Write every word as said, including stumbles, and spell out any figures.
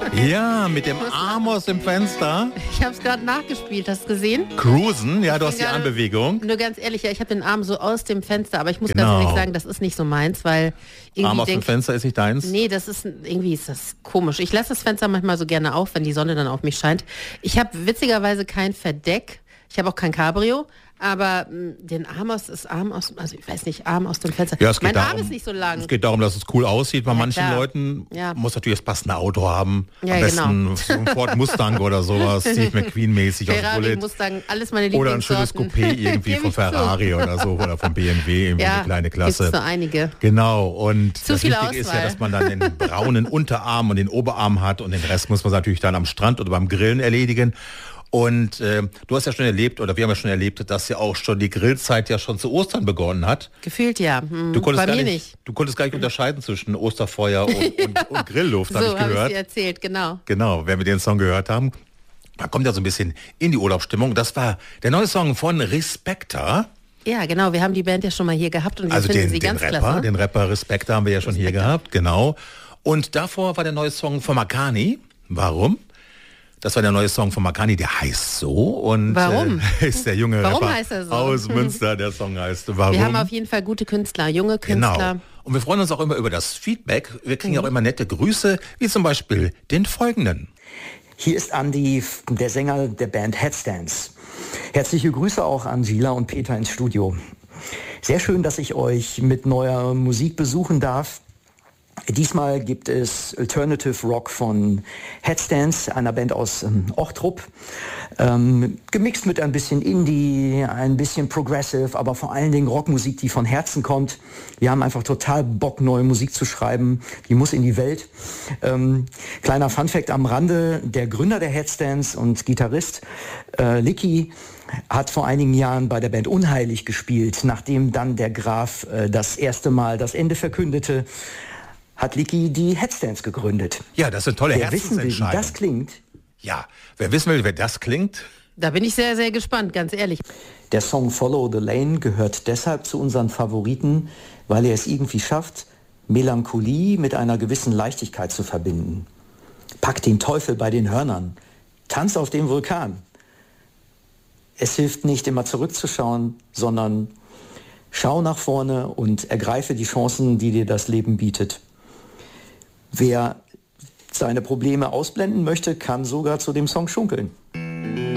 Ja, mit dem Arm aus dem Fenster. Ich habe es gerade nachgespielt, hast du gesehen? Cruisen, ja, du hast die Armbewegung. Nur ganz ehrlich, ja, ich habe den Arm so aus dem Fenster, aber ich muss Genau. ganz ehrlich sagen, das ist nicht so meins, weil irgendwie Arm aus denk, dem Fenster ist nicht deins? Nee, das ist, irgendwie ist das komisch. Ich lasse das Fenster manchmal so gerne auf, wenn die Sonne dann auf mich scheint. Ich habe witzigerweise kein Verdeck, ich habe auch kein Cabrio, aber mh, den Arm aus, ist Arm aus, also ich weiß nicht, Arm aus dem Fenster. Ja, es geht mein darum, Arm ist nicht so lang. Es geht darum, dass es cool aussieht. Bei Ja, manchen klar. Leuten Ja. muss natürlich das passende Auto haben. Ja, Am besten genau. so ein Ford Mustang oder sowas, Steve McQueen-mäßig aus Ferrari, Bullet. Mustang, alles meine Oder ein schönes Lieblingssorten. Coupé irgendwie Gebe von ich zu. Ferrari oder so oder von B M W, irgendwie Ja, eine kleine Klasse. gibt's so einige. Genau, und Zu das viel Wichtige ist ja, Auswahl. dass man dann den braunen Unterarm und den Oberarm hat und den Rest muss man natürlich dann am Strand oder beim Grillen erledigen. Und äh, du hast ja schon erlebt, oder wir haben ja schon erlebt, dass ja auch schon die Grillzeit ja schon zu Ostern begonnen hat. Gefühlt ja. Hm, Du konntest, bei gar mir nicht, nicht. du konntest gar nicht unterscheiden zwischen Osterfeuer und, und, und Grillluft, habe So ich habe ich gehört. dir erzählt, genau. Genau, wenn wir den Song gehört haben, da kommt ja so ein bisschen in die Urlaubsstimmung. Das war der neue Song von Respecta. Ja, genau. Wir haben die Band ja schon mal hier gehabt und wir Also finden den, sie den ganz Rapper, klasse. den Rapper Respecta haben wir ja schon hier Respecta. gehabt, genau. Und davor war der neue Song von Makani. Warum? Das war der neue Song von Makani, der heißt so. Und Warum? Äh, ist der junge Warum Rapper heißt er so? aus Münster, der Song heißt Warum. Wir haben auf jeden Fall gute Künstler, junge Künstler. Genau. Und wir freuen uns auch immer über das Feedback. Wir kriegen mhm. auch immer nette Grüße, wie zum Beispiel den folgenden. Hier ist Andy, der Sänger der Band Headstands. Herzliche Grüße auch an Gila und Peter ins Studio. Sehr schön, dass ich euch mit neuer Musik besuchen darf. Diesmal gibt es Alternative Rock von Headstands, einer Band aus ähm, Ochtrup. Ähm, gemixt mit ein bisschen Indie, ein bisschen Progressive, aber vor allen Dingen Rockmusik, die von Herzen kommt. Wir haben einfach total Bock, neue Musik zu schreiben. Die muss in die Welt. Ähm, kleiner Funfact am Rande, der Gründer der Headstands und Gitarrist äh, Licky hat vor einigen Jahren bei der Band Unheilig gespielt, nachdem dann der Graf äh, das erste Mal das Ende verkündete, hat Licky die Headstands gegründet. Ja, das ist eine tolle Wer wissen will, wie Herzensentscheidung. das klingt, Ja, wer wissen will, wer das klingt, Da bin ich sehr, sehr gespannt, ganz ehrlich. der Song Follow the Lane gehört deshalb zu unseren Favoriten, weil er es irgendwie schafft, Melancholie mit einer gewissen Leichtigkeit zu verbinden. Pack den Teufel bei den Hörnern, tanz auf dem Vulkan. Es hilft nicht immer zurückzuschauen, sondern schau nach vorne und ergreife die Chancen, die dir das Leben bietet. Wer seine Probleme ausblenden möchte, kann sogar zu dem Song schunkeln.